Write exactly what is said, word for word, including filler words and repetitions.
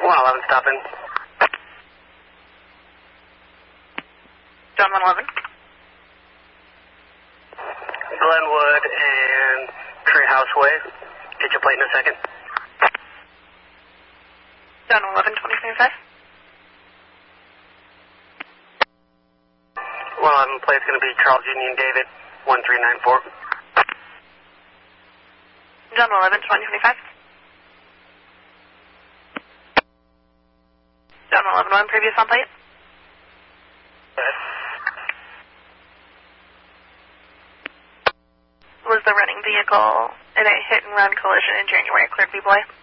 one eleven stopping. John one eleven. Glenwood and Treehouse Way. Get your plate in a second. John one eleven, twenty twenty-five. one eleven plate's going to be Charles Union David, one three nine four. John one eleven, twenty twenty-five. John one eleven, one previous on plate. Yes. Was the running vehicle in a hit and run collision in January at Clear View Boy?